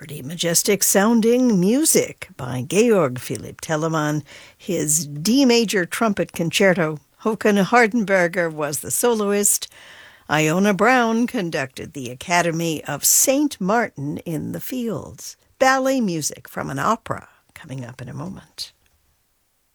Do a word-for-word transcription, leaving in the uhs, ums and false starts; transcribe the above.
Pretty majestic sounding music by Georg Philipp Telemann, his D major trumpet concerto. Håkan Hardenberger was the soloist. Iona Brown conducted the Academy of Saint Martin in the Fields. Ballet music from an opera coming up in a moment.